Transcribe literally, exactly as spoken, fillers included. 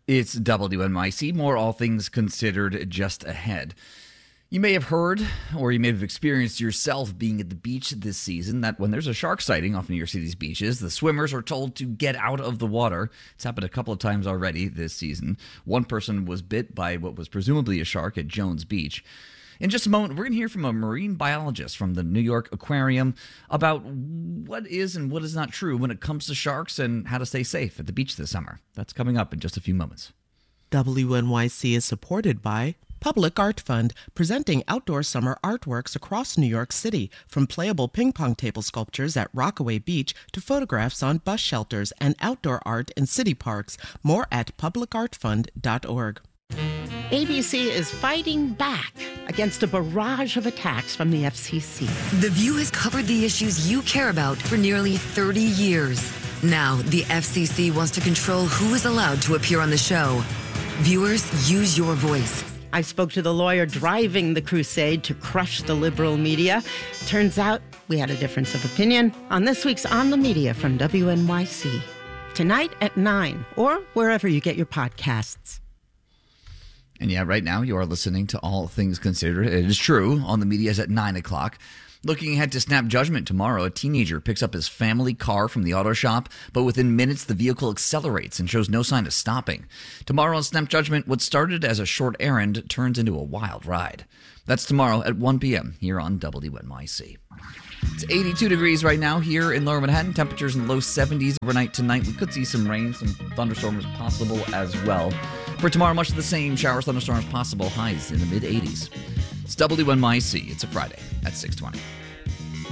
It's W N Y C, more All Things Considered just ahead. You may have heard, or you may have experienced yourself being at the beach this season, that when there's a shark sighting off New York City's beaches, the swimmers are told to get out of the water. It's happened a couple of times already this season. One person was bit by what was presumably a shark at Jones Beach. In just a moment, we're going to hear from a marine biologist from the New York Aquarium about what is and what is not true when it comes to sharks and how to stay safe at the beach this summer. That's coming up in just a few moments. W N Y C is supported by Public Art Fund, presenting outdoor summer artworks across New York City, from playable ping pong table sculptures at Rockaway Beach to photographs on bus shelters and outdoor art in city parks. More at public art fund dot org. A B C is fighting back against a barrage of attacks from the F C C. The View has covered the issues you care about for nearly thirty years. Now, the F C C wants to control who is allowed to appear on the show. Viewers, use your voice. I spoke to the lawyer driving the crusade to crush the liberal media. Turns out we had a difference of opinion on this week's On the Media from W N Y C. Tonight at nine, or wherever you get your podcasts. And yeah, right now you are listening to All Things Considered. It is true. On the Media is at nine o'clock. Looking ahead to Snap Judgment tomorrow, a teenager picks up his family car from the auto shop, but within minutes the vehicle accelerates and shows no sign of stopping. Tomorrow on Snap Judgment, what started as a short errand turns into a wild ride. That's tomorrow at one p.m. here on W N Y C. It's eighty-two degrees right now here in Lower Manhattan. Temperatures in the low seventies overnight tonight. We could see some rain, some thunderstorms possible as well. For tomorrow, much of the same. Showers, thunderstorms possible. Highs in the mid-eighties. It's W N Y C. It's a Friday at six twenty.